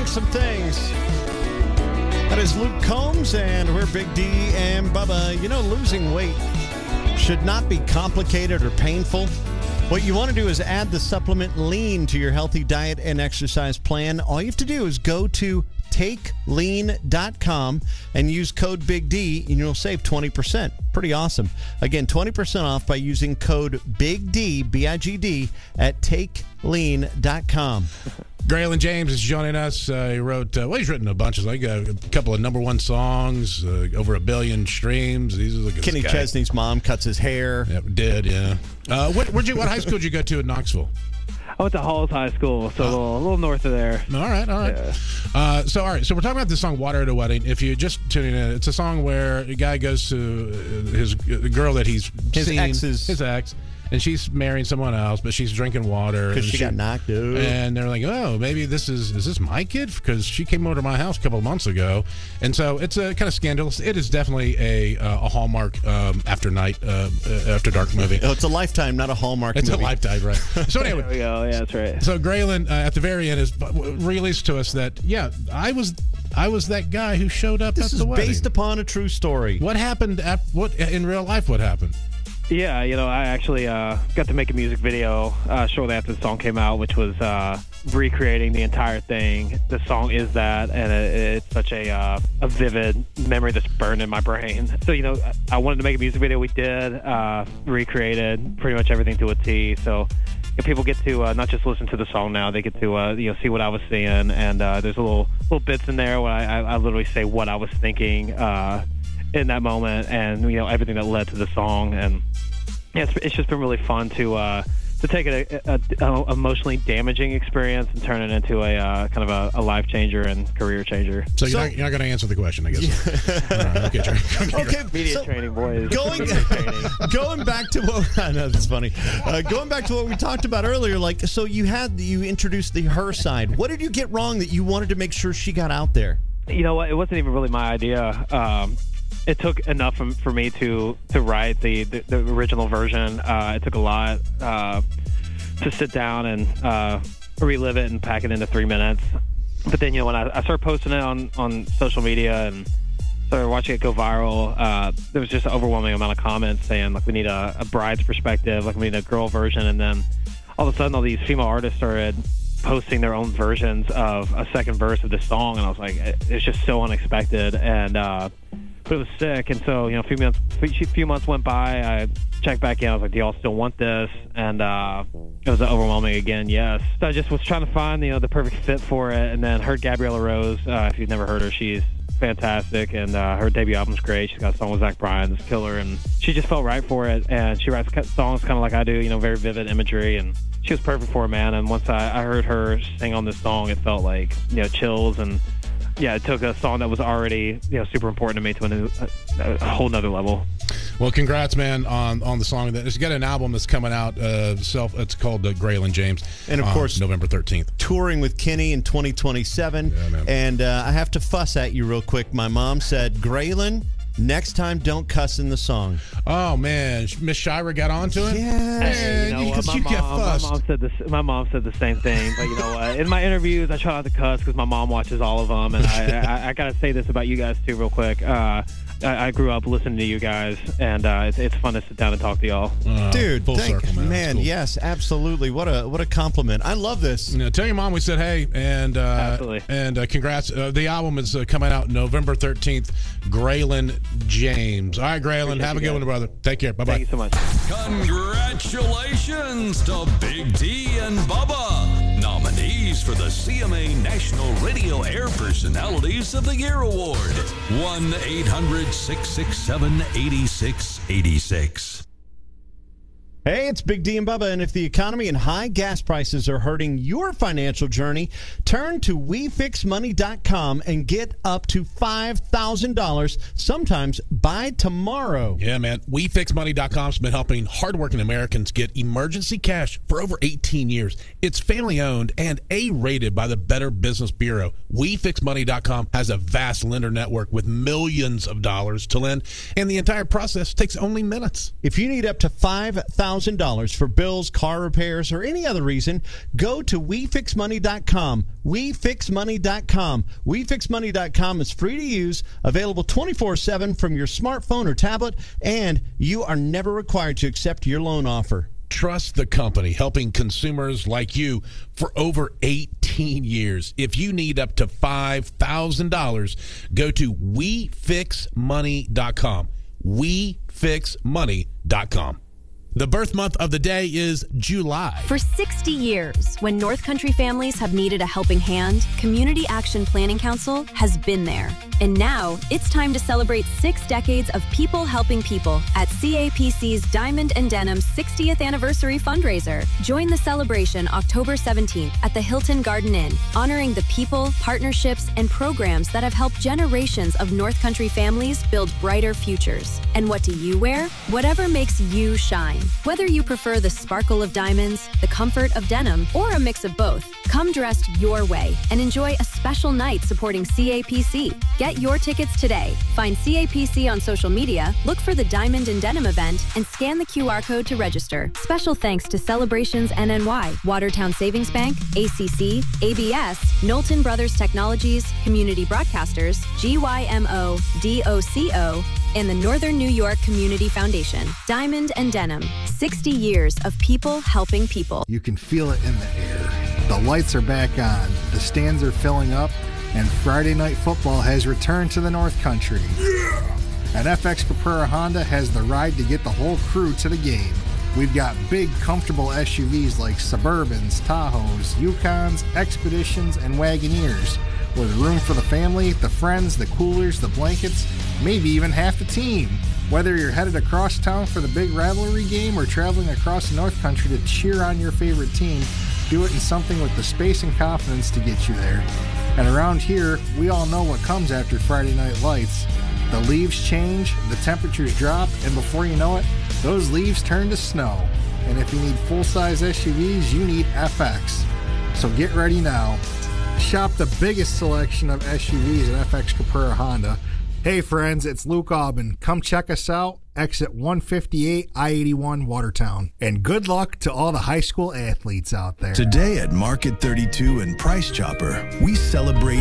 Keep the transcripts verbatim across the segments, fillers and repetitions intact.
fix some things. That is Luke Combs, and we're Big D and Bubba. You know, losing weight should not be complicated or painful. What you want to do is add the supplement Lean to your healthy diet and exercise plan. All you have to do is go to take lean dot com and use code Big D, and you'll save twenty percent. Pretty awesome. Again, twenty percent off by using code Big D, B I G D, at take lean dot com. Graylin James is joining us. Uh, he wrote, uh, well, he's written a bunch of, like uh, a couple of number one songs, uh, over a billion streams. He's like Kenny Chesney's mom cuts his hair. Yep, did, yeah. Uh, what, where'd you, what high school did you go to in Knoxville? I went to Halls High School, so uh, a, little, a little north of there. All right, all right. Yeah. Uh, so, all right, so we're talking about the song Water at a Wedding. If you just tuning in, it's a song where a guy goes to his the girl that he's his seen, ex's. his ex, and she's marrying someone else, but she's drinking water. Because she, she got knocked out. And they're like, oh, maybe this is, is this my kid? Because she came over to my house a couple of months ago. And so it's a kind of scandalous. It is definitely a uh, a Hallmark um, after night, uh, after dark movie. Oh, it's a Lifetime, not a Hallmark it's movie. It's a Lifetime, right. So anyway. There we go. Yeah, that's right. So Graylin, uh, at the very end, is released to us that, yeah, I was I was that guy who showed up this at the wedding. This is based upon a true story. What happened at, what in real life, what happened? Yeah, you know, I actually uh, got to make a music video uh, shortly after the song came out, which was uh, recreating the entire thing. The song is that, and it, it's such a uh, a vivid memory that's burned in my brain. So, you know, I wanted to make a music video. We did, uh, recreated pretty much everything to a T. So if people get to uh, not just listen to the song now, they get to uh, you know see what I was seeing, and uh, there's a little little bits in there where I, I, I literally say what I was thinking uh, in that moment, and you know everything that led to the song. And yeah, it's, it's just been really fun to uh, to take a, a, a emotionally damaging experience and turn it into a uh, kind of a, a life changer and career changer. So you're so, not, you're not going to answer the question, I guess. All right, okay, okay, okay, media so training, boys. Going, going back to what I know that's funny. Uh, going back to what we talked about earlier, like so you had you introduced the her side. What did you get wrong that you wanted to make sure she got out there? You know what? It wasn't even really my idea. Um, It took enough for, for me to, to write the, the, the original version. Uh, it took a lot uh, to sit down and uh, relive it and pack it into three minutes. But then, you know, when I, I started posting it on, on social media and started watching it go viral, uh, there was just an overwhelming amount of comments saying, like, we need a, a bride's perspective, like, we need a girl version. And then all of a sudden, all these female artists started posting their own versions of a second verse of the song. And I was like, it, it's just so unexpected. And, uh, But it was sick, and so, you know, a few months, a few months went by. I checked back in. I was like, do y'all still want this? And uh, it was overwhelming again, yes. So I just was trying to find, you know, the perfect fit for it, and then heard Gabriella Rose. Uh, if you've never heard her, she's fantastic, and uh, her debut album's great. She's got a song with Zach Bryan that's killer, and she just felt right for it. And she writes songs kind of like I do, you know, very vivid imagery, and she was perfect for it, man. And once I, I heard her sing on this song, it felt like, you know, chills. And yeah, it took a song that was already, you know, super important to me to a, new, a, a whole nother level. Well, congrats, man, on on the song. It's got an album that's coming out. Uh, self, it's called uh, Graylin James, and of course, November thirteenth. Touring with Kenny in twenty twenty-seven. Yeah, and uh, I have to fuss at you real quick. My mom said, Graylin, next time don't cuss in the song. Oh man, Miss Shira got onto it. Yeah, hey, you know what? My, you mom, get my mom said this. My mom said the same thing. But you know what? In my interviews, I try not to cuss because my mom watches all of them, and I, I, I gotta say this about you guys too, real quick. Uh, I, I grew up listening to you guys, and uh, it's, it's fun to sit down and talk to y'all. Uh, Dude, full thank, circle, man. man cool. Yes, absolutely. What a what a compliment. I love this. You know, tell your mom we said hey, and uh, Absolutely. and uh, congrats. Uh, the album is uh, coming out November thirteenth. Graylin James. All right, Graylin, have a good one, brother. Take care. Bye bye. Thank you so much. Congratulations to Big D and Bubba, nominees for the C M A National Radio Air Personalities of the Year Award. one eight hundred six six seven eight six eight six. Hey, it's Big D and Bubba, and if the economy and high gas prices are hurting your financial journey, turn to we fix money dot com and get up to five thousand dollars, sometimes by tomorrow. Yeah, man. we fix money dot com's been helping hardworking Americans get emergency cash for over eighteen years. It's family-owned and A-rated by the Better Business Bureau. we fix money dot com has a vast lender network with millions of dollars to lend, and the entire process takes only minutes. If you need up to five thousand thousand dollars for bills, car repairs, or any other reason, go to we fix money dot com. we fix money dot com. we fix money dot com is free to use, available twenty-four seven from your smartphone or tablet, and you are never required to accept your loan offer. Trust the company, helping consumers like you for over eighteen years. If you need up to five thousand dollars, go to we fix money dot com. we fix money dot com. The birth month of the day is July. For sixty years, when North Country families have needed a helping hand, Community Action Planning Council has been there. And now, it's time to celebrate six decades of people helping people at C A P C's Diamond and Denim sixtieth Anniversary Fundraiser. Join the celebration October seventeenth at the Hilton Garden Inn, honoring the people, partnerships, and programs that have helped generations of North Country families build brighter futures. And what do you wear? Whatever makes you shine. Whether you prefer the sparkle of diamonds, the comfort of denim, or a mix of both, come dressed your way and enjoy a special night supporting C A P C. Get your tickets today. Find C A P C on social media, look for the Diamond and Denim event, and scan the Q R code to register. Special thanks to Celebrations N N Y, Watertown Savings Bank, A C C, A B S, Knowlton Brothers Technologies, Community Broadcasters, G Y M O, D O C O, and the Northern New York Community Foundation. Diamond and Denim, sixty years of people helping people. You can feel it in the air. The lights are back on, the stands are filling up, and Friday Night Football has returned to the North Country. Yeah! And F X Caprera Honda has the ride to get the whole crew to the game. We've got big, comfortable S U Vs like Suburbans, Tahoes, Yukons, Expeditions, and Wagoneers, with room for the family, the friends, the coolers, the blankets, maybe even half the team. Whether you're headed across town for the big rivalry game or traveling across the North Country to cheer on your favorite team, do it in something with the space and confidence to get you there. And around here, we all know what comes after Friday Night Lights. The leaves change, the temperatures drop, and before you know it, those leaves turn to snow. And if you need full-size S U Vs, you need F X. So get ready now. Shop the biggest selection of S U Vs at F X Caprera Honda. Hey friends, it's Luke Aubin. Come check us out. Exit one fifty-eight, I eighty-one, Watertown. And good luck to all the high school athletes out there. Today at Market thirty-two and Price Chopper, we celebrate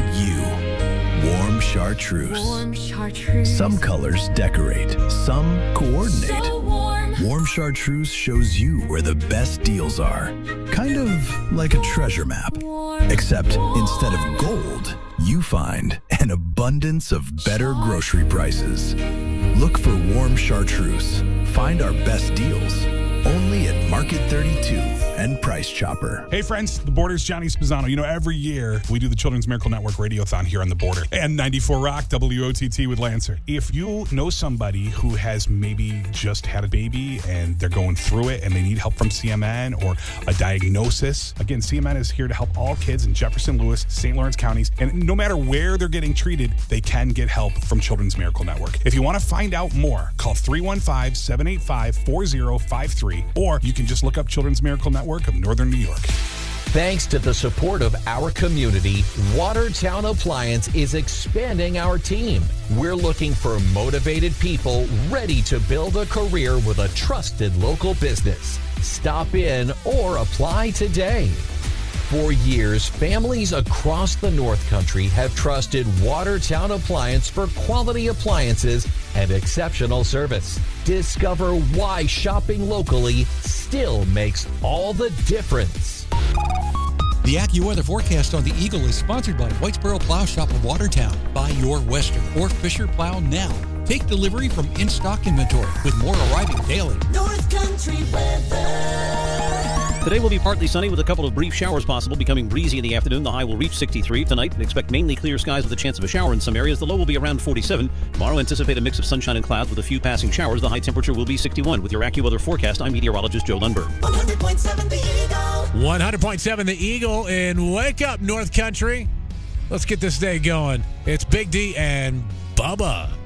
you. Warm chartreuse. Warm chartreuse. Some colors decorate, some coordinate. So warm. Warm chartreuse shows you where the best deals are. Kind of like a treasure map. Warm, Except warm. instead of gold, you find an abundance of better grocery prices. Look for Warm Chartreuse. Find our best deals only at Market thirty-two and Price Chopper. Hey friends, the Border's Johnny Spezzano. You know, every year we do the Children's Miracle Network Radiothon here on the Border and ninety-four Rock W O T T with Lancer. If you know somebody who has maybe just had a baby and they're going through it and they need help from C M N or a diagnosis, again, C M N is here to help all kids in Jefferson, Lewis, Saint Lawrence counties, and no matter where they're getting treated, they can get help from Children's Miracle Network. If you want to find out more, call three one five, seven eight five, four zero five three, or you can just look up Children's Miracle Network of Northern New York. Thanks to the support of our community, Watertown Appliance is expanding our team. We're looking for motivated people ready to build a career with a trusted local business. Stop in or apply today. For years, families across the North Country have trusted Watertown Appliance for quality appliances and exceptional service. Discover why shopping locally still makes all the difference. The AccuWeather forecast on the Eagle is sponsored by Whitesboro Plow Shop of Watertown. Buy your Western or Fisher plow now. Take delivery from in-stock inventory with more arriving daily. North Country weather. Today will be partly sunny with a couple of brief showers possible, becoming breezy in the afternoon. The high will reach sixty-three. Tonight, expect mainly clear skies with a chance of a shower in some areas. The low will be around forty-seven. Tomorrow, anticipate a mix of sunshine and clouds with a few passing showers. The high temperature will be sixty-one. With your AccuWeather forecast, I'm meteorologist Joe Lundberg. one hundred point seven The Eagle. one hundred point seven The Eagle, and wake up, North Country. Let's get this day going. It's Big D and Bubba.